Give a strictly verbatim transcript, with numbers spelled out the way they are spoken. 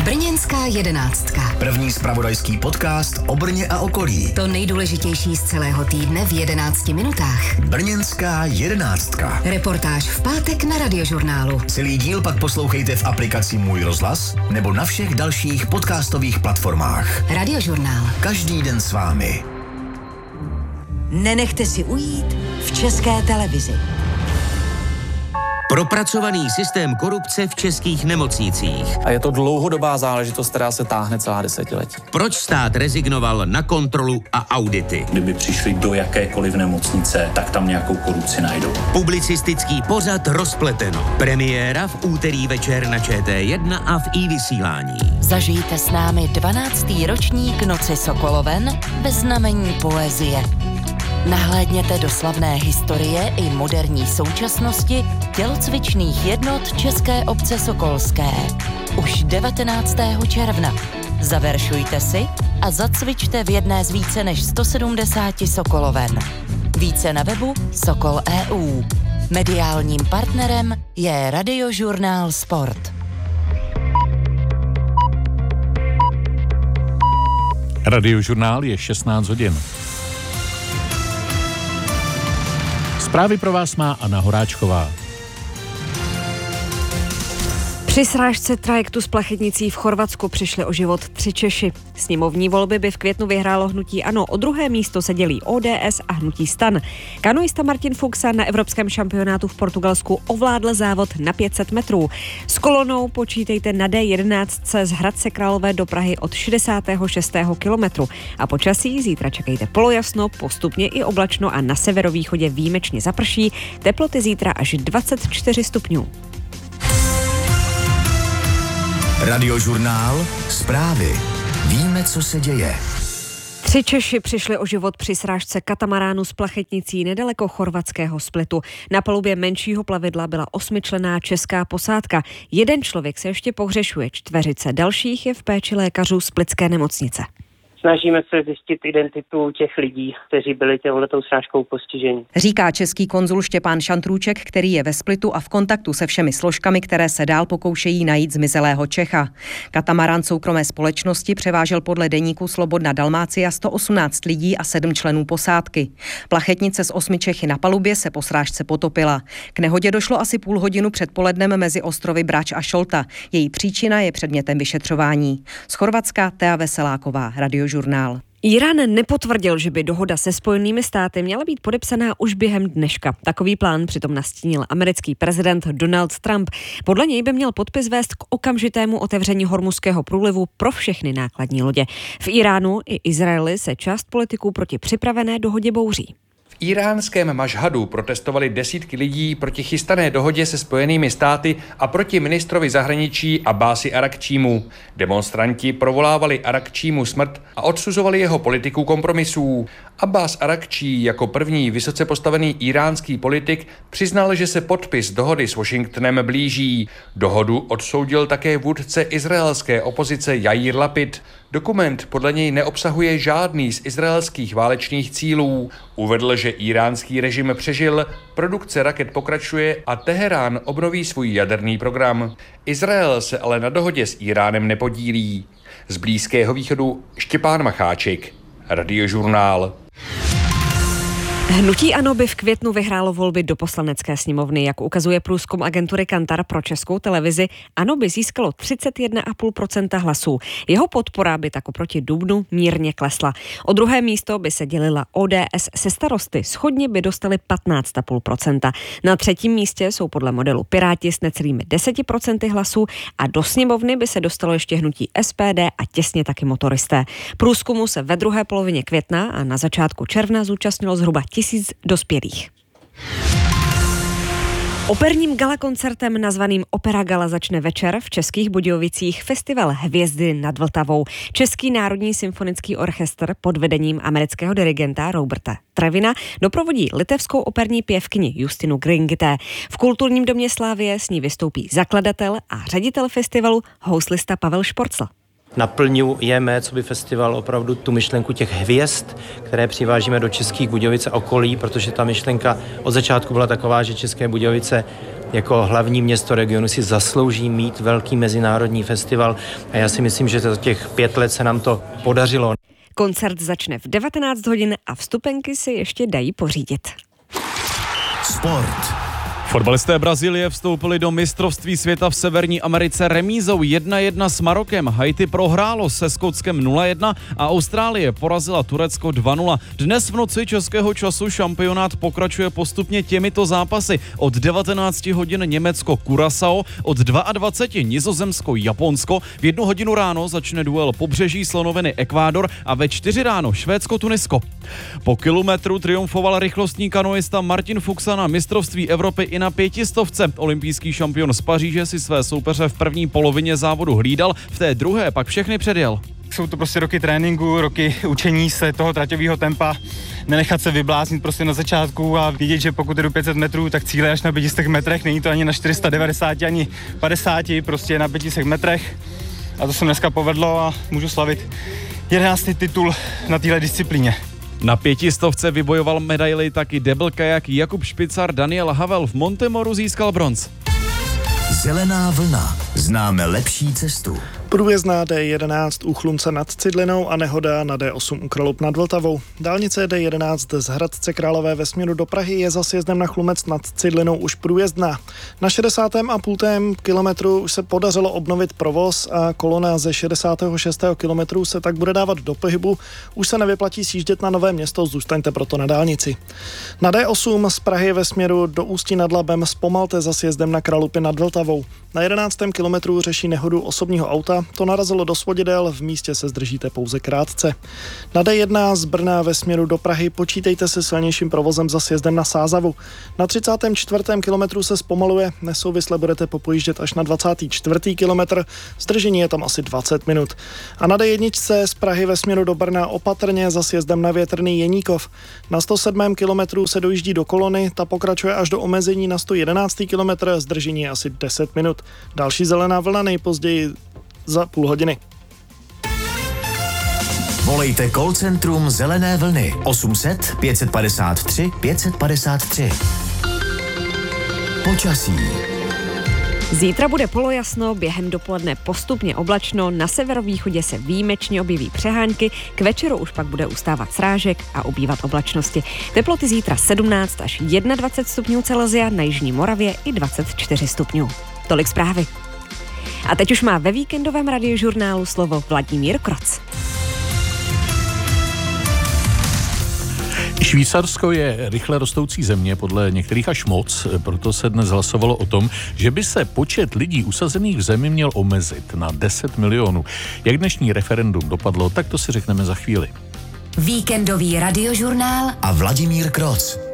Brněnská jedenáctka. První zpravodajský podcast o Brně a okolí. To nejdůležitější z celého týdne v jedenácti minutách. Brněnská jedenáctka. Reportáž v pátek na Radiožurnálu. Celý díl pak poslouchejte v aplikaci Můj rozhlas nebo na všech dalších podcastových platformách. Radiožurnál. Každý den s vámi. Nenechte si ujít v České televizi. Propracovaný systém korupce v českých nemocnicích. A je to dlouhodobá záležitost, která se táhne celá desetiletí. Proč stát rezignoval na kontrolu a audity? Kdyby přišli do jakékoliv nemocnice, tak tam nějakou korupci najdou. Publicistický pořad Rozpleteno. Premiéra v úterý večer na Č T jedna a v iVysílání. Zažijte s námi dvanáctý ročník Noci Sokoloven ve znamení poezie. Nahlédněte do slavné historie i moderní současnosti tělocvičných jednot České obce Sokolské. Už devatenáctého června. Zaveršujte si a zacvičte v jedné z více než sto sedmdesáti Sokoloven. Více na webu Sokol tečka E U. Mediálním partnerem je Radiožurnál Sport. Radiožurnál je šestnáct hodin. Zprávy pro vás má Anna Horáčková. Při srážce trajektu s plachetnicí v Chorvatsku přišli o život tři Češi. Sněmovní volby by v květnu vyhrálo hnutí ANO, o druhé místo se dělí O D S a hnutí STAN. Kanoista Martin Fuxa na evropském šampionátu v Portugalsku ovládl závod na pět set metrů. S kolonou počítejte na D jedenáct z Hradce Králové do Prahy od šedesátého šestého kilometru. A počasí zítra čekejte polojasno, postupně i oblačno a na severovýchodě výjimečně zaprší. Teploty zítra až dvacet čtyři stupňů. Radiožurnál. Zprávy. Víme, co se děje. Tři Češi přišli o život při srážce katamaránu s plachetnicí nedaleko chorvatského Splitu. Na palubě menšího plavidla byla osmičlenná česká posádka. Jeden člověk se ještě pohřešuje, čtveřice dalších je v péči lékařů splitské nemocnice. Snažíme se zjistit identitu těch lidí, kteří byli těmhletou srážkou postiženi. Říká český konzul Štěpán Šantrůček, který je ve Splitu a v kontaktu se všemi složkami, které se dál pokoušejí najít zmizelého Čecha. Katamarán soukromé společnosti převážel podle deníku Slobodna Dalmácia sto osmnáct lidí a sedm členů posádky. Plachetnice s osmi Čechy na palubě se po srážce potopila. K nehodě došlo asi půl hodinu před polednem mezi ostrovy Brač a Šolta. Její příčina je předmětem vyšetřování. Z Chorvatska Tea Veseláková, Radiožurnál. Irán nepotvrdil, že by dohoda se Spojenými státy měla být podepsaná už během dneška. Takový plán přitom nastínil americký prezident Donald Trump. Podle něj by měl podpis vést k okamžitému otevření Hormuzského průlivu pro všechny nákladní lodě. V Iránu i Izraeli se část politiků proti připravené dohodě bouří. V iránském Mašhadu protestovali desítky lidí proti chystané dohodě se Spojenými státy a proti ministrovi zahraničí Abbási Arakčímu. Demonstranti provolávali Arakčímu smrt a odsuzovali jeho politiku kompromisů. Abbás Arakčí jako první vysoce postavený iránský politik přiznal, že se podpis dohody s Washingtonem blíží. Dohodu odsoudil také vůdce izraelské opozice Jair Lapid. Dokument podle něj neobsahuje žádný z izraelských válečných cílů. Uvedl, že iránský režim přežil, produkce raket pokračuje a Teherán obnoví svůj jaderný program. Izrael se ale na dohodě s Iránem nepodílí. Z Blízkého východu Štěpán Macháček, Radiožurnál. Hnutí ANO by v květnu vyhrálo volby do poslanecké sněmovny. Jak ukazuje průzkum agentury Kantar pro Českou televizi, ANO by získalo třicet jedna celá pět procenta hlasů. Jeho podpora by tak oproti dubnu mírně klesla. O druhé místo by se dělila O D S se Starosty. Shodně by dostali patnáct celá pět procenta. Na třetím místě jsou podle modelu Piráti s necelými deset procent hlasů a do sněmovny by se dostalo ještě hnutí S P D a těsně taky motoristé. Průzkumu se ve druhé polovině května a na začátku června zúčastnilo zhruba tisíc dospělých. Operním galakoncertem nazvaným Opera Gala začne večer v Českých Budějovicích festival Hvězdy nad Vltavou. Český národní symfonický orchestr pod vedením amerického dirigenta Roberta Trevina doprovodí litevskou operní pěvkyni Justinu Gringité. V kulturním domě Slávie s ní vystoupí zakladatel a ředitel festivalu, houslista Pavel Šporcl. Naplňujeme, co by festival, opravdu tu myšlenku těch hvězd, které přivážíme do Českých Budějovic a okolí, protože ta myšlenka od začátku byla taková, že České Budějovice jako hlavní město regionu si zaslouží mít velký mezinárodní festival a já si myslím, že za těch pět let se nám to podařilo. Koncert začne v devatenáct hodin a vstupenky si ještě dají pořídit. Sport. Fotbalisté Brazílie vstoupili do mistrovství světa v Severní Americe remízou jedna jedna s Marokem. Haiti prohrálo se Skotskem nula jedna a Austrálie porazila Turecko dva nula. Dnes v noci českého času šampionát pokračuje postupně těmito zápasy. Od devatenáct hodin Německo Curaçao, od dvacet dva Nizozemsko Japonsko, v jednu hodinu ráno začne duel Pobřeží slonoviny Ekvádor a ve čtyři ráno Švédsko Tunisko. Po kilometru triumfoval rychlostní kanoista Martin Fuxa na mistrovství Evropy i na pětistovce. Olympijský šampion z Paříže si své soupeře v první polovině závodu hlídal, v té druhé pak všechny předjel. Jsou to prostě roky tréninku, roky učení se toho traťového tempa, nenechat se vybláznit prostě na začátku a vidět, že pokud jdu pět set metrů, tak cíle až na pět set metrech, není to ani na čtyři sta devadesát, ani padesát, prostě na pět set metrech. A to se dneska povedlo a můžu slavit jedenáctý titul na téhle disciplíně. Na pětistovce vybojoval medaili taky debl kajak Jakub Špicar, Daniel Havel v Montemoru získal bronz. Zelená vlna. Známe lepší cestu. Průjezdná D jedenáct u Chlumce nad Cidlinou a nehoda na D osm u Kralupy nad Vltavou. Dálnice D jedenáct z Hradce Králové ve směru do Prahy je za sjezdem na Chlumec nad Cidlinou už průjezdná. Na šedesátém a půl kilometru už se podařilo obnovit provoz a kolona ze šedesátého šestého kilometru se tak bude dávat do pohybu. Už se nevyplatí sjíždět na Nové Město, zůstaňte proto na dálnici. Na D osm z Prahy ve směru do Ústí nad Labem zpomalte za sjezdem na Kralupy nad Vltavou. Na jedenáctém kilometru řeší nehodu osobního auta, to narazilo do svodidel, v místě se zdržíte pouze krátce. Na D jedna z Brna ve směru do Prahy počítejte se silnějším provozem za sjezdem na Sázavu. Na třicátém čtvrtém kilometru se zpomaluje, nesouvisle budete popojíždět až na dvacátý čtvrtý kilometr, zdržení je tam asi dvacet minut. A na D jedna z Prahy ve směru do Brna opatrně za sjezdem na Větrný Jeníkov. Na sto sedmém kilometru se dojíždí do kolony, ta pokračuje až do omezení na sto jedenáctý kilometr, zdržení je asi deset minut. Další zelená vlna nejpozději za půl hodiny. Volejte call centrum Zelené vlny osm set pět padesát tři pět padesát tři. Počasí. Zítra bude polojasno, během dopoledne postupně oblačno, na severovýchodě se výjimečně objeví přehánky, k večeru už pak bude ustávat srážek a ubývat oblačnosti. Teploty zítra sedmnáct až dvacet jedna stupňů Celsia, na jižní Moravě i dvacet čtyři stupňů. Tolik zprávy. A teď už má ve víkendovém radiožurnálu slovo Vladimír Kroc. Švýcarsko je rychle rostoucí země, podle některých až moc, proto se dnes hlasovalo o tom, že by se počet lidí usazených v zemi měl omezit na deset milionů. Jak dnešní referendum dopadlo, tak to si řekneme za chvíli. Víkendový radiožurnál a Vladimír Kroc.